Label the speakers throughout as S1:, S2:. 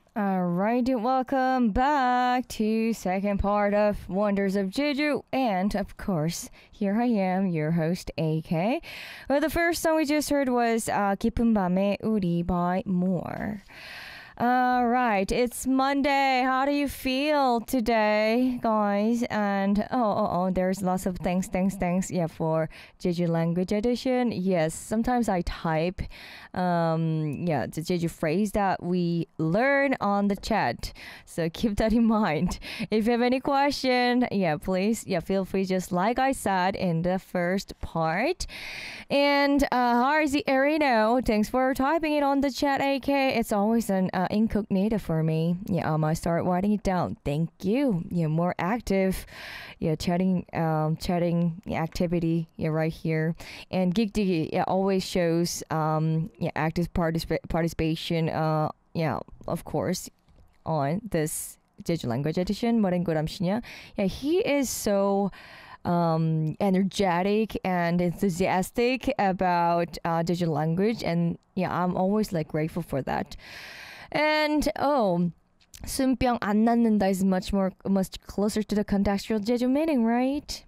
S1: Alright, welcome back to second part of Wonders of Jeju. And of course, here I am, your host, AK. Well, the first song we just heard was 깊은 밤의 우리 by Moore. Alright, it's Monday. How do you feel today, guys? And there's lots of thanks. Yeah, for Jeju language edition. Yes, sometimes I type the Jeju phrase that we learn on the chat. So keep that in mind. If you have any question, please, feel free, just like I said in the first part. And Harzi Erino, thanks for typing it on the chat, AK. It's always an incognito for me. I start writing it down. Thank you. More active, chatting activity, right here. And Geek Diggy, always shows, active participation, of course, on this digital language edition. He is so energetic and enthusiastic about digital language, and I'm always like grateful for that. And 순병 안 낫는다 is much closer to the contextual Jeju meaning, right?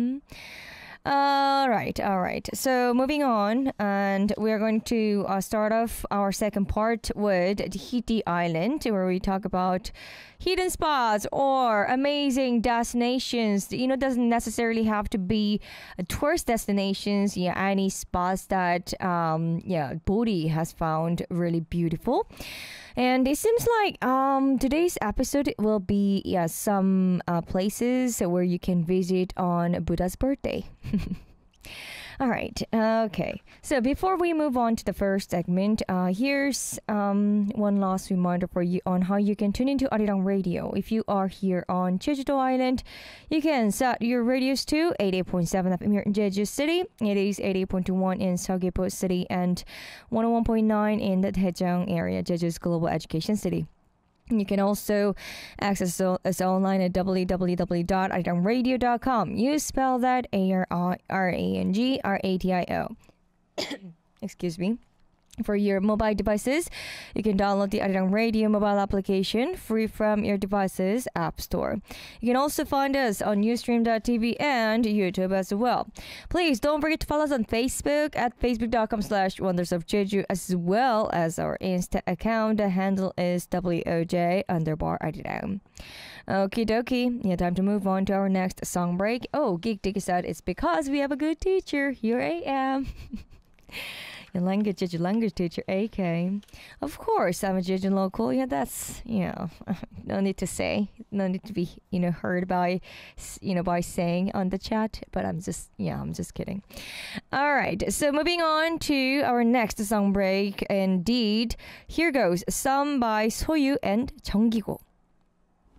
S1: All right. So moving on, and we're going to start off our second part with Hiti Island, where we talk about hidden spots or amazing destinations. Doesn't necessarily have to be tourist destinations. Any spots that Bodhi has found really beautiful. And it seems like today's episode will be some places where you can visit on Buddha's birthday. All right. Okay. So before we move on to the first segment, here's one last reminder for you on how you can tune into Arirang Radio. If you are here on Jeju Island, you can set your radios to 88.7 FM here in Jeju City. It is 88.1 in Seogwipo City and 101.9 in the Daejeong area, Jeju's global education city. You can also access us online at www.arirangradio.com. You spell that ARIRANGRADIO. Excuse me. For your mobile devices, you can download the Arirang Radio mobile application free from your device's app store. You can also find us on Ustream.tv and YouTube as well. Please don't forget to follow us on Facebook at facebook.com/Wonders of Jeju, as well as our Insta account. The handle is WOJ_Arirang. Okie dokie. Time to move on to our next song break. Geek Diggy said it's because we have a good teacher. Here I am. Your Jeju language teacher, AK. Of course, I'm a Jeju local. That's, no need to say. No need to be, heard by saying on the chat. But I'm just kidding. All right. So moving on to our next song break. Indeed, here goes. Some by Soyu and Jeonggigo.